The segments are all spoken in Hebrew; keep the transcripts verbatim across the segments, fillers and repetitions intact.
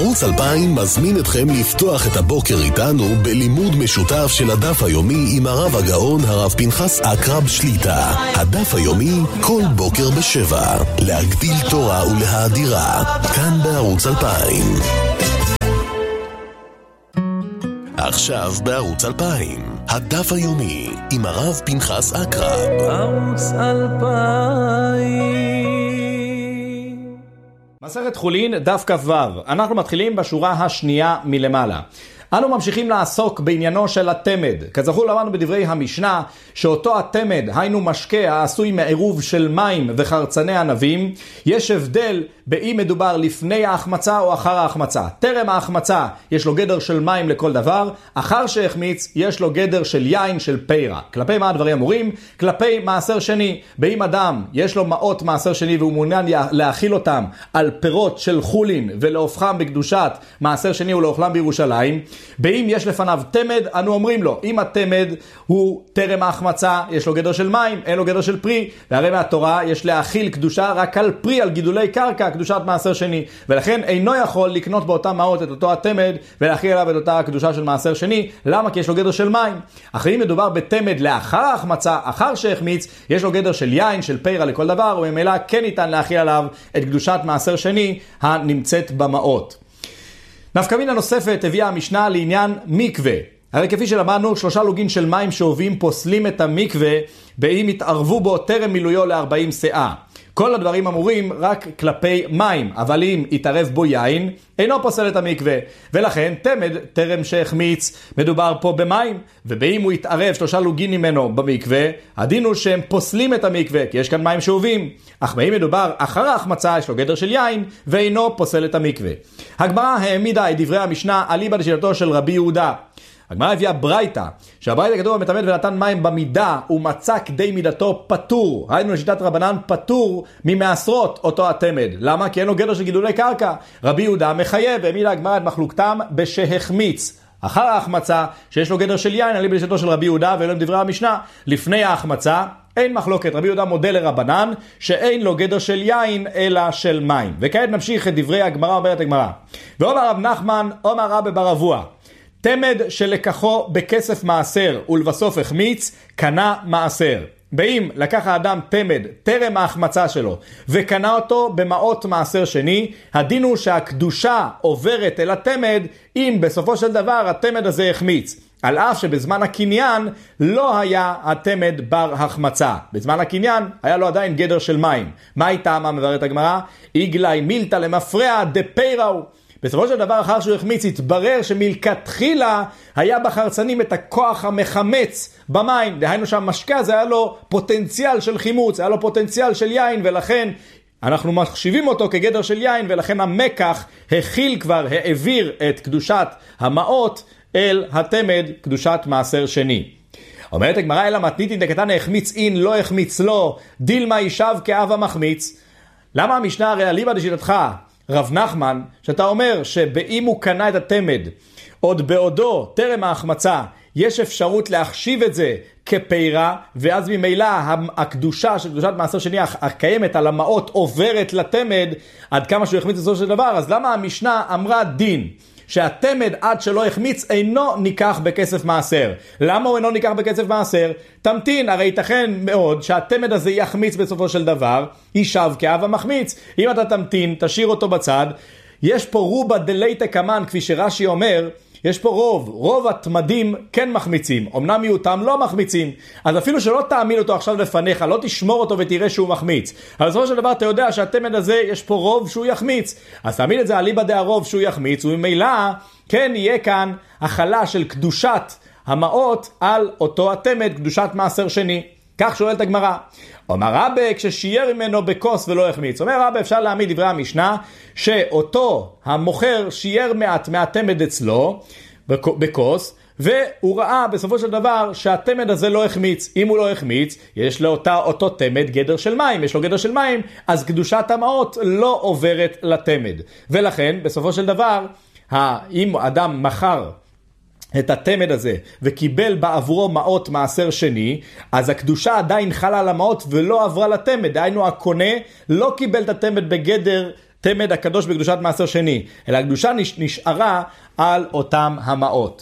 ערוץ אלפיים מזמין אתכם לפתוח את הבוקר איתנו בלימוד משותף של הדף היומי עם הרב הגאון הרב פנחס אקרב שליטה. הדף היומי כל בוקר בשבע. להגדיל תורה ולהאדירה. כאן בערוץ אלפיים. עכשיו בערוץ אלפיים. הדף היומי עם הרב פנחס אקרב. ערוץ אלפיים. מסכת חולין דף כ"ו. אנחנו מתחילים בשורה השנייה מלמעלה. אנו ממשיכים לעסוק בעניינו של התמד. כזכור למדנו בדברי המשנה שאותו התמד, היינו משקה העשוי מעירוב של מים וחרצני ענבים, יש הבדל באם מדובר לפני ההחמצה או אחר ההחמצה. טרם ההחמצה יש לו גדר של מים לכל דבר, אחר שהחמיץ יש לו גדר של יין של פירה. כלפי מה הדברים אמורים? כלפי מעשר שני. באם אדם יש לו מעות מעשר שני והוא מעוניין להאכיל אותם על פירות של חולין ולהופכם בקדושת מעשר שני ולאוכלם בירושלים, באם יש לפניו תמד, אנו אומרים לו, אם התמד הוא טרם ההחמצה, יש לו גדר של מים, אין לו גדר של פרי, והרי מהתורה יש להאכיל קדושה רק על פרי, על גידולי קרקע, קדושת מעשר שני, ולכן אינו יכול לקנות באותה מעות את אותו התמד ולהאכיל עליו את אותה קדושה של מעשר שני. למה? כי יש לו גדר של מים. אך אם מדובר בתמד לאחר ההחמצה, אחר שהחמיץ, יש לו גדר של יין, של פירה לכל דבר, וממילא כן ניתן להאכיל עליו את קדושת מעשר שני הנמצאת במעות. נפקא מינה נוספת הביאה המשנה לעניין מקווה. הרי כפי שלמדנו, שלושה לוגין של מים שאובים פוסלים את המקווה באם התערבו בו טרם מילויו ל-ארבעים שאה. כל הדברים אמורים רק כלפי מים, אבל אם יתערב בו יין, אינו פוסל את המקווה. ולכן תמד, טרם שהחמיץ, מדובר פה במים, ובאם הוא יתערב שלושה לוגין ממנו במקווה, הדין הוא שהם פוסלים את המקווה, כי יש כאן מים שאובים. אך באם מדובר אחר ההחמצה, יש לו גדר של יין, ואינו פוסל את המקווה. הגמרא העמידה את דברי המשנה אליבא דשיטתו של רבי יהודה. הגמרא הביאה ברייתא, שהברייתא כתוב המתמד ונתן מים במידה ומצא כדי מידתו פטור. היינו לשיטת רבנן פטור ממעשרות אותו התמד. למה? כי אין לו גדר של גידולי קרקע. רבי יהודה מחייב, והעמידה הגמרא את מחלוקתם בשהחמיץ. אחר ההחמצה שיש לו גדר של יין, אליבא דשיטתו של רבי יהודה ואלו הם דברי המשנה. לפני ההחמצה אין מחלוקת. רבי יהודה מודה לרבנן שאין לו גדר של יין אלא של מים. וכעת נמשיך את דברי הגמרא. אומרת הגמרא, ואומר רב נחמן אומר רבי בר אבוה, תמד שלקחו בכסף מעשר ולבסוף החמיץ, קנה מעשר. באם לקח האדם תמד טרם ההחמצה שלו וקנה אותו במעות מעשר שני, הדין הוא שהקדושה עוברת אל התמד אם בסופו של דבר התמד הזה החמיץ. על אף שבזמן הקניין לא היה התמד בר החמצה. בזמן הקניין היה לו עדיין גדר של מים. מה הייתה מה מבארת הגמרא? איגלי מילתא למפרע דפיראו. בסופו של דבר אחר שהוא החמיץ התברר שמלכתחילה היה בחרצנים את הכוח המחמץ במים. דהיינו שהמשקה הזה היה לו פוטנציאל של חימוץ, היה לו פוטנציאל של יין, ולכן אנחנו מחשיבים אותו כגדר של יין, ולכן המקח הכיל כבר, העביר את קדושת המעות אל התמד, קדושת מעשר שני. אומרת הגמרא, אלא מתניתין דקתנא החמיץ אין לא החמיץ לו, דילמה יישב כאב המחמיץ. למה המשנה הרי אליבא דשיטתך רב נחמן, שאתה אומר שבאם הוא קנה את התמד עוד בעודו טרם ההחמצה, יש אפשרות להחשיב את זה כפירה, ואז ממילא הקדושה של קדושת מעשר שני הקיימת על המעות עוברת לתמד עד כמה שהוא החמיץ בסופו של דבר. אז למה המשנה אמרה דין שהתמד עד שלא החמיץ אינו ניקח בכסף מעשר? למה הוא אינו ניקח בכסף מעשר? תמתין, הרי ייתכן מאוד שהתמד הזה יחמיץ בסופו של דבר, יישב כאב המחמיץ. אם אתה תמתין, תשאיר אותו בצד. יש פה רובה דלייתא קמן, כפי שרש"י אומר, יש פה רוב, רוב התמדים כן מחמיצים, אמנם מיעוטם לא מחמיצים. אז אפילו שלא תעמיד אותו עכשיו לפניך, לא תשמור אותו ותראה שהוא מחמיץ, אבל בסופו של דבר אתה יודע שהתמד הזה יש פה רוב שהוא יחמיץ, אז תעמיד את זה אליבא דהרוב שהוא יחמיץ, וממילא כן יהיה כאן החלה של קדושת המעות על אותו התמד, קדושת מעשר שני. כך שואלת הגמרא. אומר רבי, כששייר ממנו בכוס ולא החמיץ. אומר רבי, אפשר להעמיד דברי המשנה שאותו המוכר שייר מעט מהתמד אצלו בכוס, והוא ראה בסופו של דבר שהתמד הזה לא החמיץ. אם הוא לא החמיץ, יש לאותה אותו תמד גדר של מים, יש לו גדר של מים, אז קדושת המעות לא עוברת לתמד. ולכן בסופו של דבר, אם אדם מחר את התמד הזה וקיבל בעבורו מעות מעשר שני, אז הקדושה עדיין חלה על המעות ולא עברה לתמד. דהיינו הקונה לא קיבל את התמד בגדר התמד הקדוש בקדושת מעשר שני, אלא הקדושה נשארה על אותם המעות.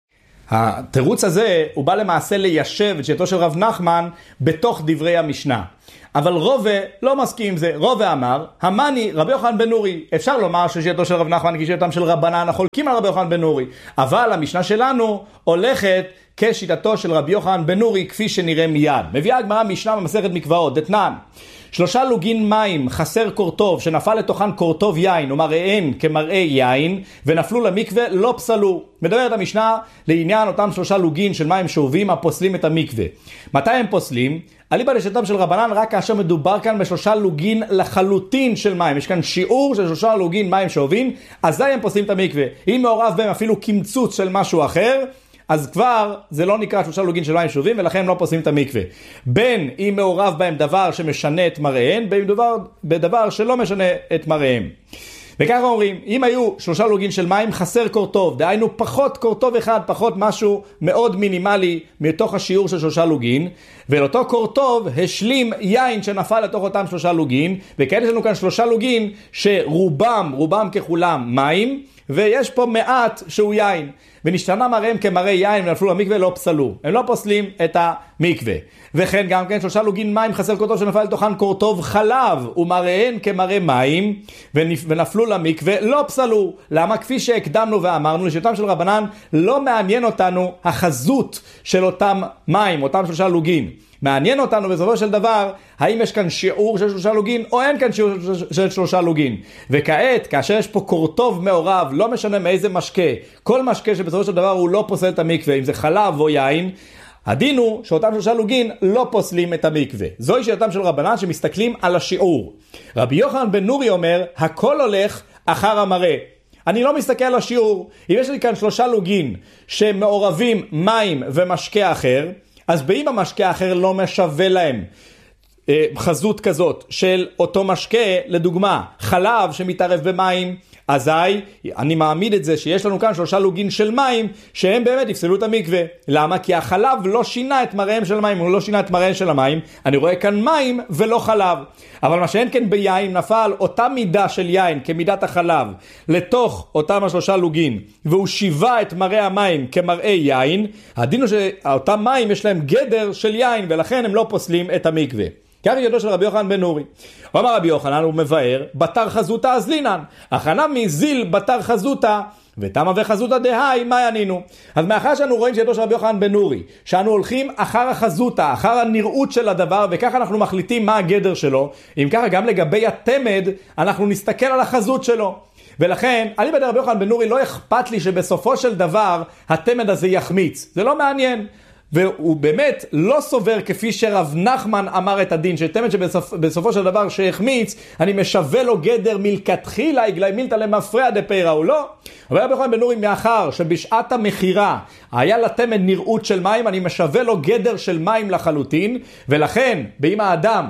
התירוץ הזה הוא בא למעשה ליישב את שיטתו של רב נחמן בתוך דברי המשנה. אבל רובה לא מסכים עם זה. רובה אמר, המני רבי יוחנן בן נורי. אפשר לומר ששיטתו של רב נחמן כשיטתם של רבנן החולקים על רבי יוחנן בן נורי. אבל המשנה שלנו הולכת כשיטתו של רבי יוחנן בן נורי כפי שנראה מיד. מביאה הגמרא משנה במסכת מקוואות, דתנן. שלושה לוגין מים חסר קורטוב שנפל לתוכן קורטוב יין ומראיהן כמראה יין ונפלו למקווה לא פסלו. מדברת המשנה לעניין אותם שלושה לוגין של מים שאובים הפוסלים את המקווה. מתי הם פוסלים? אליבא דשיטתם של רבנן רק כאשר מדובר כאן בשלושה לוגין לחלוטין של מים. יש כאן שיעור של שלושה לוגין מים שאובים, אזי הם פוסלים את המקווה. אם מעורב בהם אפילו קמצוץ של משהו אחר, אז כבר זה לא נקרא שלושה לוגין של מים שאובים, ולכן הם לא פוסלים את המקווה. בין אם מעורב בהם דבר שמשנה את מראיהן, בין דבר, בדבר שלא משנה את מראיהם. וככה אומרים, אם היו שלושה לוגין של מים חסר קורטוב, דהיינו פחות קורטוב אחד, פחות משהו מאוד מינימלי מתוך השיעור של שלושה לוגין, ולאותו קורטוב השלים יין שנפל לתוך אותם שלושה לוגין, וכאלה יש לנו כאן שלושה לוגין שרובם, רובם ככולם מים, ויש פה מעט שהוא יין, ונשתנה מראיהם כמראה יין ונפלו למקווה לא פסלו. הם לא פוסלים את המקווה. וכן גם כן שלושה לוגין מים חסר קורטוב שנפל לתוכן קורטוב חלב ומראיהן כמראה מים ונפלו למקווה לא פסלו. למה? כפי שהקדמנו ואמרנו, לשיטתם של רבנן לא מעניין אותנו החזות של אותם מים, אותם שלושה לוגין. מעניין אותנו בסופו של דבר האם יש כאן שיעור של שלושה לוגין או אין כאן שיעור של שלושה לוגין. וכעת כאשר יש פה קורטוב מעורב, לא משנה מאיזה משקה, כל משקה שבסופו של דבר הוא לא פוסל את המקווה, אם זה חלב או יין, הדין הוא שאותם שלושה לוגין לא פוסלים את המקווה. זוהי שיטתם של רבנן שמסתכלים על השיעור. רבי יוחנן בן נורי אומר, הכל הולך אחר המראה. אני לא מסתכל על השיעור. אם יש לי כאן שלושה לוגין שמעורבים מים ומשקה אחר, אז באם המשקה האחר לא משווה להם אה, חזות כזאת של אותו משקה, לדוגמה חלב שמתערב במים, אזי אני מעמיד את זה שיש לנו כאן שלושה לוגין של מים שהם באמת יפסלו את המקווה. למה? כי החלב לא שינה את מראיהם של המים, הוא לא שינה את מראיהם של המים, אני רואה כאן מים ולא חלב. אבל מה שאין כן ביין, נפל אותה מידה של יין כמידת החלב לתוך אותם השלושה לוגין והוא שיווה את מראה המים כמראה יין, הדין הוא שאותם מים יש להם גדר של יין ולכן הם לא פוסלים את המקווה. כך ידו של רבי יוחנן בן נורי. הוא אמר רבי יוחנן, הוא מבאר, בתר חזותא אז לינן, הכנה מזיל בתר חזותא, ותמה וחזותא דהי, מה ינינו? אז מאחר שאנו רואים שידו של רבי יוחנן בן נורי, שאנו הולכים אחר החזותא, אחר הנראות של הדבר, וככה אנחנו מחליטים מה הגדר שלו, אם ככה גם לגבי התמד, אנחנו נסתכל על החזות שלו. ולכן, אני בדרך רבי יוחנן בן נורי, לא אכפת לי שבסופו של דבר, התמד הזה יחמיץ. זה לא מעניין. והוא באמת לא סובר כפי שרב נחמן אמר את הדין, שתמת שבסופו של דבר שהחמיץ, אני משווה לו גדר מלכתחילה, יגלי מילתא למפרע דפירא או לא. אבל רבי יוחנן בן נורי, מאחר שבשעת המחירה היה לתמת נראות של מים, אני משווה לו גדר של מים לחלוטין, ולכן באם האדם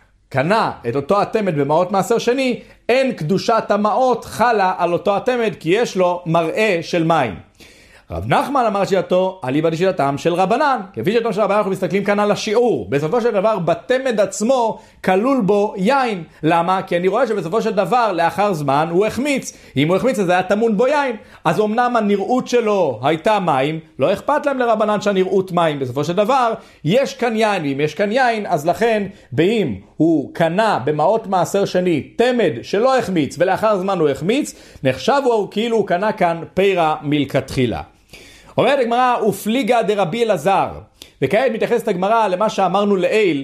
קנה את אותו התמת במעות מעשר שני, אין קדושת המעות חלה על אותו התמת, כי יש לו מראה של מים. רב נחמן אמר שיטתו, אליבא דשיטתם של רבנן. כפי שיטתם של רבנן אנחנו מסתכלים כאן על השיעור. בסופו של דבר בתמד עצמו כלול בו יין. למה? כי אני רואה שבסופו של דבר לאחר זמן הוא החמיץ. אם הוא החמיץ אז זה היה טמון בו יין. אז אמנם הנראות שלו הייתה מים, לא אכפת להם לרבנן שהנראות מים. בסופו של דבר יש כאן יין, ואם יש כאן יין אז לכן באם הוא קנה במעות מעשר שני תמד שלא החמיץ ולאחר זמן הוא החמיץ, נחשב הוא כאילו הוא קנה כאן פירה מלכתחילה. אומרת הגמרא, ופליגה דרבי אלעזר. וכעת מתייחסת הגמרא למה שאמרנו לעיל,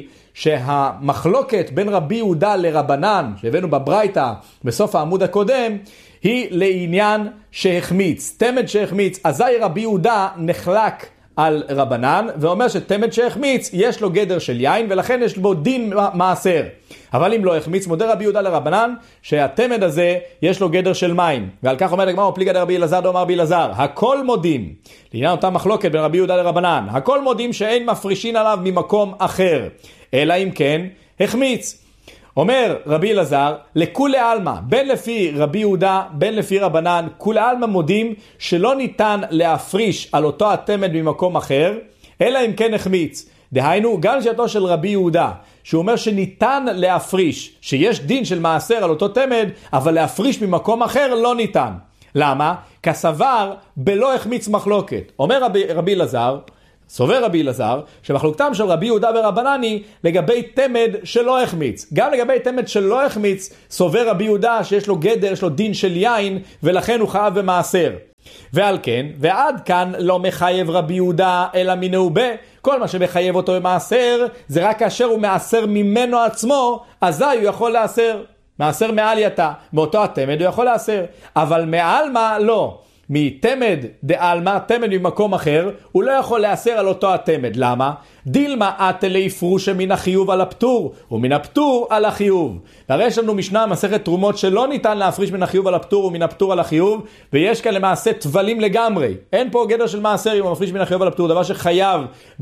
שהמחלוקת בין רבי יהודה לרבנן, שהבאנו בברייתא בסוף העמוד הקודם, היא לעניין שהחמיץ. תמד שהחמיץ, אזי רבי יהודה נחלק על רבנן, ואומר שתמד שהחמיץ יש לו גדר של יין, ולכן יש בו דין מעשר. אבל אם לא החמיץ, מודה רבי יהודה לרבנן, שהתמד הזה יש לו גדר של מים. ועל כך אומר הגמרא, ופליגה דרבי אלעזר דאמר רבי אלעזר, הכל מודים, לעניין אותה מחלוקת בין רבי יהודה לרבנן, הכל מודים שאין מפרישין עליו ממקום אחר, אלא אם כן החמיץ. אומר רבי אלעזר, לכולי עלמא, בין לפי רבי יהודה, בין לפי רבנן, כולי עלמא מודים שלא ניתן להפריש על אותו התמד ממקום אחר, אלא אם כן החמיץ. דהיינו, גם שיטתו של רבי יהודה, שהוא אומר שניתן להפריש, שיש דין של מעשר על אותו תמד, אבל להפריש ממקום אחר לא ניתן. למה? כסבר בלא החמיץ מחלוקת. אומר רבי, רבי אלעזר, סובר רבי אלעזר, שמחלוקתם של רבי יהודה ורבנני לגבי תמד שלא החמיץ. גם לגבי תמד שלא החמיץ, סובר רבי יהודה שיש לו גדר, יש לו דין של יין, ולכן הוא חייב במעשר. ועל כן, ועד כאן לא מחייב רבי יהודה אלא מינהו ב. כל מה שמחייב אותו במעשר, זה רק כאשר הוא מעשר ממנו עצמו, אזי הוא יכול לעשר. מעשר מעל יתה, מאותו התמד הוא יכול לעשר. אבל מעל מה לא. מתמד דעלמה, תמד ממקום אחר, הוא לא יכול לעשר על אותו התמד. למה? דילמה אתלי פרושה מן החיוב על הפטור, ומן הפטור על החיוב. והרי יש לנו משנה מסכת תרומות שלא ניתן להפריש מן החיוב על הפטור ומן הפטור על החיוב, ויש כאן למעשה טבלים לגמרי. אין פה גדר של מעשר אם הוא מפריש מן החיוב על הפטור, דבר שחייב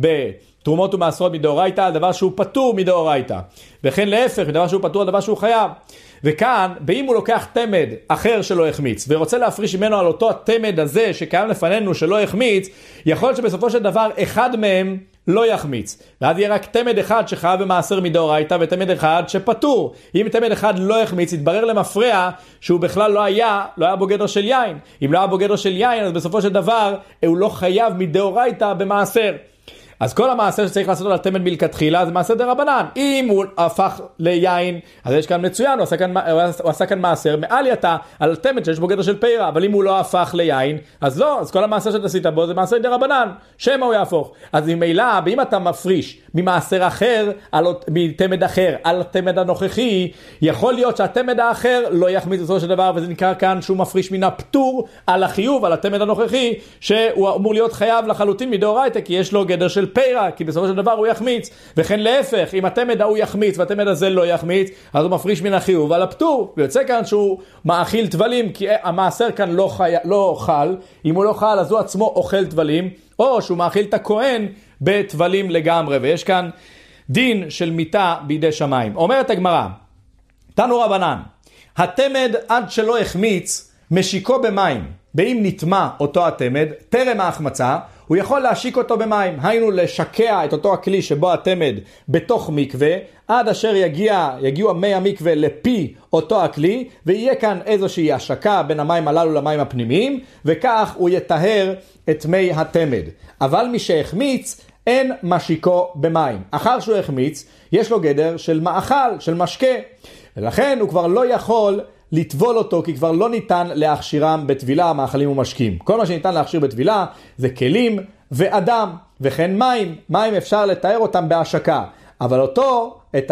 בתרומות ומעשרות מדאורייתא, דבר שהוא פטור מדאורייתא. וכן להפך, דבר שהוא פטור, דבר שהוא חייב. וכאן, באם הוא לוקח תמד אחר שלא החמיץ, ורוצה להפריש ממנו על אותו התמד הזה שקיים לפנינו שלא החמיץ, יכול להיות שבסופו של דבר אחד מהם לא יחמיץ. ואז יהיה רק תמד אחד שחייב במעשר מדאורייתא, ותמד אחד שפטור. אם תמד אחד לא יחמיץ, יתברר למפרע שהוא בכלל לא היה, לא היה בו גדר של יין. אם לא היה בו גדר של יין, אז בסופו של דבר הוא לא חייב מדאורייתא במעשר. אז כל המעשר שצריך לעשות על התמד מלכתחילה זה מעשר דרבנן. אם הוא הפך ליין, אז יש כאן מצוין, הוא עשה כאן, הוא עשה כאן מעשר מעל יתה על תמד שיש בו גדר של פירה, אבל אם הוא לא הפך ליין, אז לא, אז כל המעשר שתעשית בו זה מעשר דרבנן, שמה הוא יהפוך. אז ממילא, ואם אתה מפריש ממעשר אחר, על, מתמד אחר, על התמד הנוכחי, יכול להיות שהתמד האחר לא יחמיץ בסופו של דבר, וזה נקרא כאן שהוא מפריש מן הפטור על החיוב, על התמד הנוכחי, שהוא אמור להיות חייב לחלוטין מדאורייתא, כי יש לו גדר של פירה, כי בסופו של דבר הוא יחמיץ. וכן להפך, אם התמד ההוא יחמיץ והתמד הזה לא יחמיץ, אז הוא מפריש מן החיוב על הפטור, ויוצא כאן שהוא מאכיל טבלים, כי המעשר כאן לא, חי... לא חל. אם הוא לא חל, אז הוא עצמו אוכל טבלים, או שהוא מאכיל את הכהן בטבלים לגמרי. ויש כאן דין של מיתה בידי שמיים. אומרת הגמרא, תנו רבנן, התמד עד שלא החמיץ משיקו במים. באם נטמע אותו התמד, טרם ההחמצה, הוא יכול להשיק אותו במים, היינו לשקע את אותו הכלי שבו התמד בתוך מקווה, עד אשר יגיע, יגיעו מי המקווה לפי אותו הכלי, ויהיה כאן איזושהי השקה בין המים הללו למים הפנימיים, וכך הוא יטהר את מי התמד. אבל מי שהחמיץ, אין משיקו במים. אחר שהוא החמיץ, יש לו גדר של מאכל, של משקה, ולכן הוא כבר לא יכול לטבול אותו, כי כבר לא ניתן להכשירם בטבילה, מאכלים ומשקים. כל מה שניתן להכשיר בטבילה זה כלים ואדם, וכן מים. מים אפשר לתאר אותם בהשקה, אבל אותו, את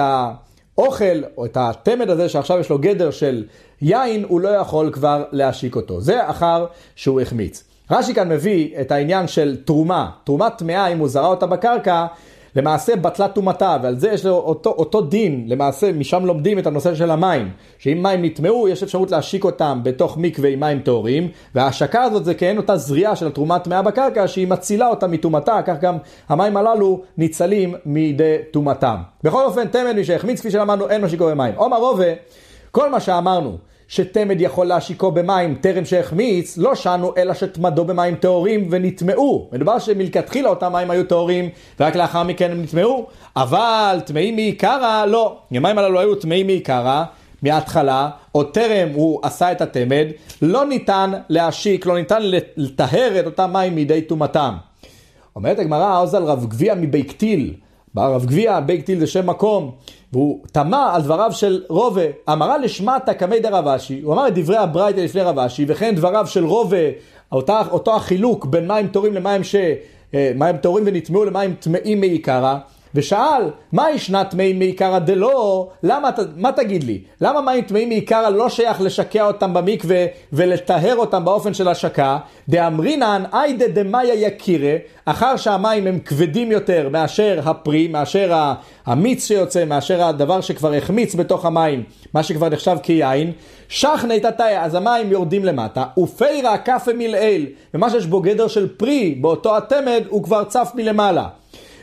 האוכל או את התמד הזה שעכשיו יש לו גדר של יין, הוא לא יכול כבר להשיק אותו. זה אחר שהוא החמיץ. רש"י כאן מביא את העניין של תרומה. תרומה טמאה, אם הוא זרע אותה בקרקע, למעשה בטלה טומאתה, ועל זה יש לו אותו, אותו דין, למעשה משם לומדים את הנושא של המים, שאם מים נטמעו יש אפשרות להשיק אותם בתוך מקווה עם מים טהורים, וההשקה הזאת זה כאין אותה זריעה של התרומה טמאה בקרקע, שהיא מצילה אותה מטומאתה, כך גם המים הללו ניצלים מידי טומאתם. בכל אופן, תמד מי שהחמיץ, כפי שלמדנו, אין משיקו במים. אומר רובה, כל מה שאמרנו, שתמד יכול להשיקו במים טרם שהחמיץ, לא שנו אלא שתמדו במים טהורים ונטמעו. מדובר שמלכתחילה אותם מים היו טהורים, ורק לאחר מכן הם נטמעו. אבל טמאים מעיקרא, לא. המים הללו היו טמאים מעיקרא, מההתחלה, או טרם הוא עשה את התמד, לא ניתן להשיק, לא ניתן לטהר את אותם מים מידי טומאתם. אומרת הגמרא, עוז על רב גביע מבייקטיל. רב גביע, בייקטיל זה שם מקום, והוא תמה על דבריו של רובה, אמרה לשמעתה כמי דרב אשי, הוא אמר את דברי הברייתא לפני רב אשי, וכן דבריו של רובה, אותה, אותו החילוק בין מים טהורים למים ש... מים טהורים ונטמעו למים טמאים מעיקרא, ושאל, מה ישנה טמאים מעיקרא דלא? למה, מה תגיד לי? למה מים טמאים מעיקרא לא שייך לשקע אותם במקווה ולטהר אותם באופן של השקה? דאמרינן איידה דמאיה יקירה, אחר שהמים הם כבדים יותר מאשר הפרי, מאשר המיץ שיוצא, מאשר הדבר שכבר החמיץ בתוך המים, מה שכבר נחשב כיין, שכנה תתאיה, אז המים יורדים למטה, ופירה קפה מלעיל, ומה שיש בו גדר של פרי באותו התמד הוא כבר צף מלמעלה.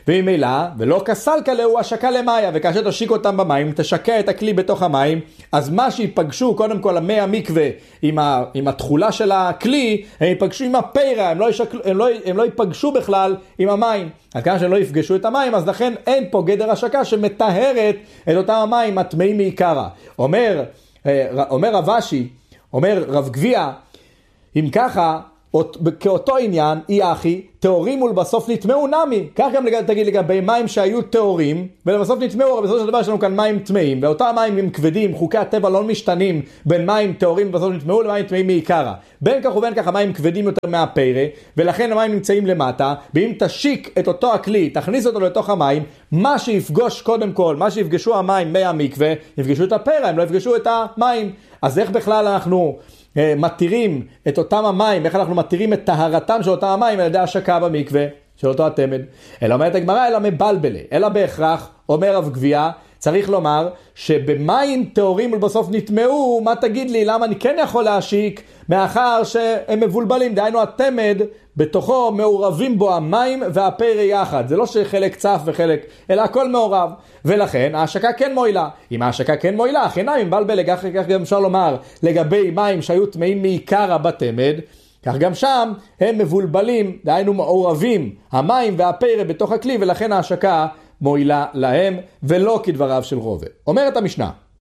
וממילא, ולא כסל כלה הוא השקה למאיה, וכאשר תשיק אותם במים, תשקע את הכלי בתוך המים, אז מה שיפגשו, קודם כל המי המקווה, עם, ה, עם התחולה של הכלי, הם ייפגשו עם הפירה, הם לא, ישק, הם, לא, הם לא ייפגשו בכלל עם המים. אז כמה שהם לא יפגשו את המים, אז לכן אין פה גדר השקה שמטהרת את אותם המים הטמאים מעיקרא. אומר, אומר רב אשי, אומר רב גביע, אם ככה, כאותו עניין, אי אחי, תאורים ולבסוף נטמעו נמי. כך גם תגיד לגבי מים שהיו תאורים, ולבסוף נטמעו, אבל בסופו של דבר יש לנו כאן מים טמאים, ואותם מים הם כבדים, חוקי הטבע לא משתנים בין מים תאורים ובסוף נטמעו למים טמאים מעיקרא. בין כך ובין כך המים כבדים יותר מהפירה, ולכן המים נמצאים למטה, ואם תשיק את אותו הכלי, תכניס אותו לתוך המים, מה שיפגוש קודם כל, מה שיפגשו המים מהמקווה, יפגשו את הפירה, הם לא יפגשו את המים. אז איך בכלל אנחנו מתירים את אותם המים, איך אנחנו מתירים את טהרתם של אותם המים על ידי השקה במקווה של אותו התמד? אלא אומרת הגמרא, אלא מבלבלה, אלא בהכרח, אומר רב גביע, צריך לומר שבמים טהורים ובסוף נטמעו, מה תגיד לי, למה אני כן יכול להשיק, מאחר שהם מבולבלים, דהיינו התמד, בתוכו מעורבים בו המים והפירה יחד, זה לא שחלק צף וחלק, אלא הכל מעורב, ולכן ההשקה כן מועילה. אם ההשקה כן מועילה, אך אינם עם בלבל, כך גם אפשר לומר לגבי מים שהיו טמאים מעיקרא בתמד, כך גם שם הם מבולבלים, דהיינו מעורבים המים והפירה בתוך הכלי, ולכן ההשקה מועילה להם, ולא כדבריו של רובה. אומרת המשנה,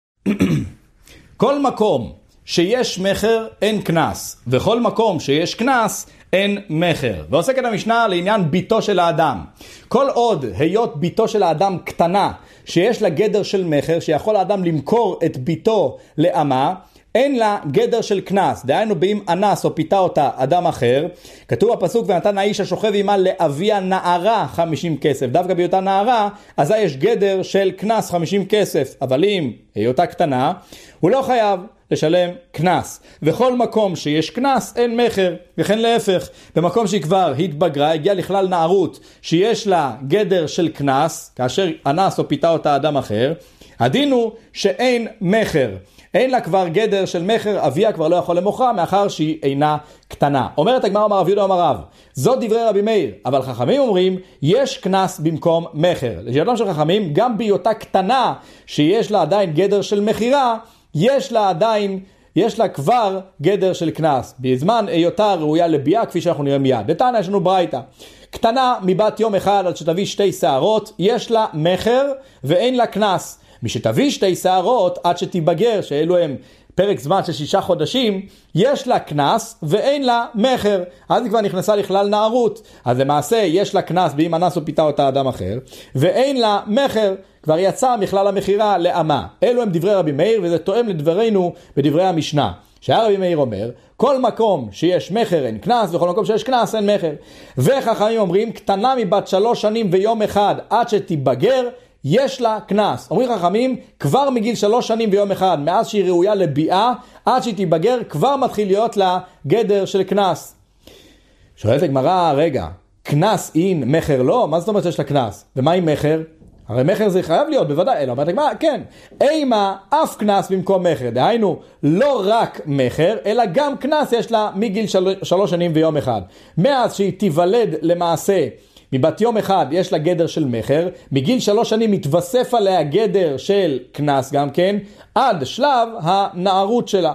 כל מקום שיש מחר אין כנס, וכל מקום שיש כנס אין מחר. ועוסקת המשנה לעניין ביתו של האדם. כל עוד היות ביתו של האדם קטנה, שיש לה גדר של מחר, שיכול האדם למכור את ביתו לאמה, אין לה גדר של כנס, דהיינו באם אנס או פיתה אותה אדם אחר, כתוב בפסוק ונתן האיש השוכב עמה לאביה נערה חמישים כסף, דווקא בהיותה נערה, אז יש גדר של כנס חמישים כסף, אבל אם היותה קטנה, הוא לא חייב לשלם כנס. וכל מקום שיש כנס אין מחר, וכן להפך, במקום שהיא כבר התבגרה, הגיעה לכלל נערות שיש לה גדר של כנס, כאשר אנס או פיתה אותה אדם אחר, הדין הוא שאין מחר. אין לה כבר גדר של מחר, אביה כבר לא יכול למוכרה, מאחר שהיא אינה קטנה. אומרת הגמרא, אמר רב יהודה אמר רב, זאת דברי רבי מאיר, אבל חכמים אומרים, יש כנס במקום מחר. לשיטתם של חכמים, גם בהיותה קטנה, שיש לה עדיין גדר של מחירה, יש לה עדיין, יש לה כבר גדר של כנס. בזמן היותה ראויה לביאה, כפי שאנחנו נראה מיד. דתנא יש לנו ברייתא. קטנה מבת יום אחד עד שתביא שתי שערות, יש לה מחר ואין לה כנס. מי שתביא שתי שערות עד שתיבגר, שאלו הם פרק זמן של שישה חודשים, יש לה כנס ואין לה מחר. אז היא כבר נכנסה לכלל נערות. אז למעשה יש לה כנס באם אנס או פיתה אותה אדם אחר, ואין לה מחר, כבר יצא מכלל המחירה לאמה. אלו הם דברי רבי מאיר, וזה תואם לדברינו בדברי המשנה. שהרבי מאיר אומר, כל מקום שיש מחר אין כנס, וכל מקום שיש כנס אין מחר. וחכמים אומרים, קטנה מבת שלוש שנים ויום אחד עד שתיבגר, יש לה כנס. אומרים חכמים, כבר מגיל שלוש שנים ויום אחד, מאז שהיא ראויה לביאה, עד שהיא תיבגר, כבר מתחיל להיות לה גדר של כנס. שואלת הגמרא, רגע, כנס אין, מחר לא? מה זאת אומרת שיש לה כנס? ומה עם מחר? הרי מחר זה חייב להיות, בוודאי. אלא אומרת הגמרא, כן. אימה אף כנס במקום מחר. דהיינו, לא רק מחר, אלא גם כנס יש לה מגיל של... שלוש שנים ויום אחד. מאז שהיא תיוולד למעשה, מבת יום אחד יש לה גדר של מחר, מגיל שלוש שנים מתווסף עליה גדר של כנס גם כן, עד שלב הנערות שלה.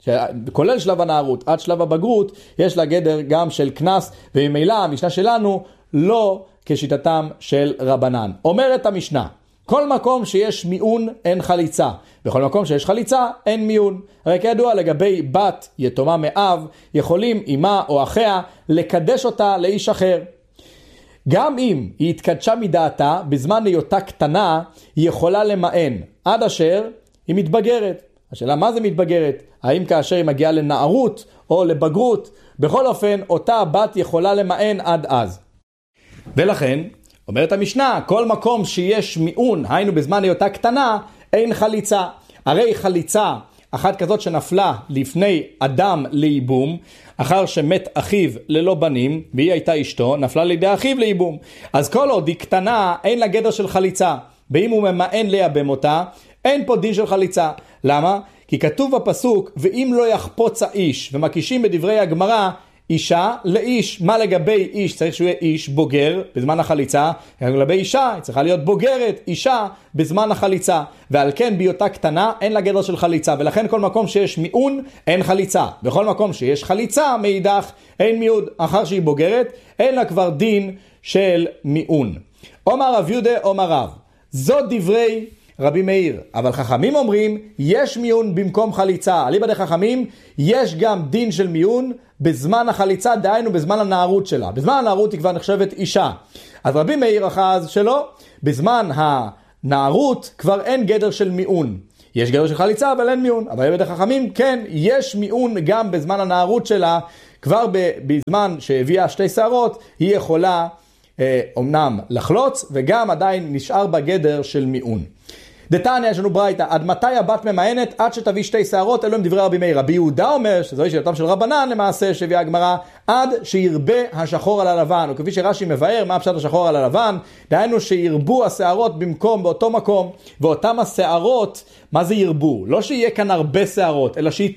כולל שלב הנערות, עד שלב הבגרות, יש לה גדר גם של כנס, וממילא המשנה שלנו לא כשיטתם של רבנן. אומרת המשנה, כל מקום שיש מיון אין חליצה, בכל מקום שיש חליצה אין מיון. הרי כידוע לגבי בת יתומה מאב, יכולים אמה או אחיה לקדש אותה לאיש אחר. גם אם היא התקדשה מדעתה, בזמן היותה קטנה, היא יכולה למען, עד אשר היא מתבגרת. השאלה מה זה מתבגרת? האם כאשר היא מגיעה לנערות או לבגרות? בכל אופן, אותה בת יכולה למען עד אז. ולכן, אומרת המשנה, כל מקום שיש מיעון, היינו בזמן היותה קטנה, אין חליצה. הרי חליצה, אחת כזאת שנפלה לפני אדם לייבום, אחר שמת אחיו ללא בנים, והיא הייתה אשתו, נפלה לידי אחיו לייבום. אז כל עוד היא קטנה, אין לה גדר של חליצה. ואם הוא ממאן לייבם אותה, אין פה דין של חליצה. למה? כי כתוב בפסוק, ואם לא יחפוץ האיש, ומקישים בדברי הגמרא, אישה לאיש. מה לגבי איש? צריך שהוא יהיה איש בוגר בזמן החליצה. לגבי אישה, היא צריכה להיות בוגרת, אישה בזמן החליצה. ועל כן בהיותה קטנה אין לה גדר של חליצה. ולכן כל מקום שיש מיעון אין חליצה. בכל מקום שיש חליצה מאידך אין מיעון. אחר שהיא בוגרת אין לה כבר דין של מיעון. אומר רב יהודה אומר רב, זאת דברי רבי מאיר, אבל חכמים אומרים יש מיעון במקום חליצה. אליבא דחכמים יש גם דין של מיעון בזמן החליצה, דהיינו בזמן הנערות שלה. בזמן הנערות היא כבר נחשבת אישה. אז רבי מאיר אחז שלא, בזמן הנערות כבר אין גדר של מיעון. יש גדר של חליצה אבל אין מיעון. אבל אליבא דחכמים כן, יש מיעון גם בזמן הנערות שלה. כבר בזמן שהביאה שתי שערות היא יכולה אה, אומנם לחלוץ וגם עדיין נשאר בגדר של מיעון. דתניא יש לנו ברייתא, עד מתי הבת ממאנת? עד שתביא שתי שערות. אלו הם דברי רבי מאיר. רבי יהודה אומר, שזוהי שאלתם של רבנן למעשה, שהביאה הגמרא, עד שירבה השחור על הלבן, וכפי שרש"י מבאר, מה פשט השחור על הלבן? דהיינו שירבו השערות במקום, באותו מקום, ואותם השערות, מה זה ירבו? לא שיהיה כאן הרבה שערות, אלא